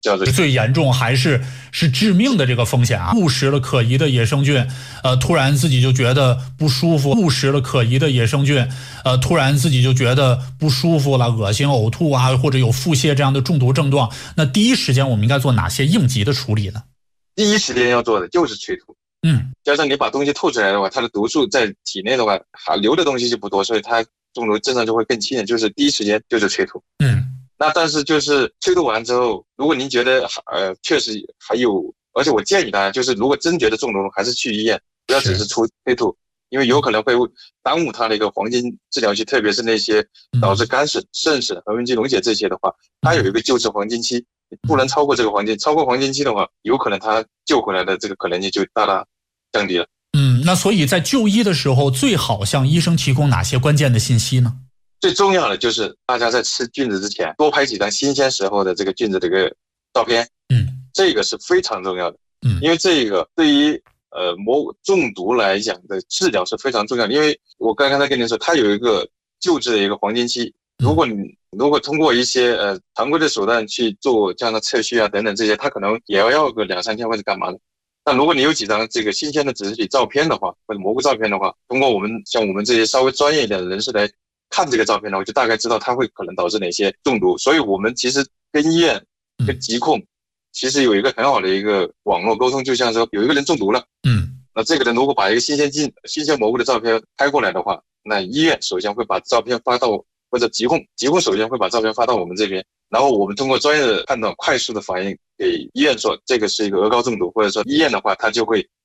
叫做最严重还是致命的这个风险啊！误食了可疑的野生菌，突然自己就觉得不舒服；误食了可疑的野生菌，突然自己就觉得不舒服了，恶心、呕吐啊，或者有腹泻这样的中毒症状。那第一时间我们应该做哪些应急的处理呢？ 第一时间要做的就是催吐。加上你把东西吐出来的话，它的毒素在体内的话，留的东西就不多，所以它中毒症状就会更轻。就是第一时间就是催吐。那但是就是催吐完之后，如果您觉得确实还有，而且我建议大家就是如果真觉得中毒了，还是去医院，不要只是催吐，因为有可能会耽误它的一个黄金治疗期，特别是那些导致肝损、肾损、横纹肌溶解这些的话，它有一个救治黄金期，不能超过这个黄金，超过黄金期的话，有可能它救回来的这个可能性就大大降低了。 那所以在就医的时候，最好向医生提供哪些关键的信息呢？ 最重要的就是大家在吃菌子之前，多拍几张新鲜时候的这个菌子的一个照片。这个是非常重要的。因为这个对于中毒来讲的治疗是非常重要的。因为我刚才跟您说，它有一个救治的一个黄金期。如果通过一些常规的手段去做这样的测序啊等等这些，它可能也要个2-3天或者干嘛的。但如果你有几张这个新鲜的指示体照片的话，或者蘑菇照片的话，通过我们这些稍微专业一点的人士来看这个照片的话，就大概知道它会可能导致哪些中毒。所以我们其实跟医院跟疾控其实有一个很好的一个网络沟通，就像说有一个人中毒了，那这个人如果把一个新鲜蘑菇的照片拍过来的话，那医院首先会把照片发到，或者疾控首先会把照片发到我们这边，然后我们通过专业的判断快速的反应给医院说这个是一个鹅膏中毒，或者说医院的话他就会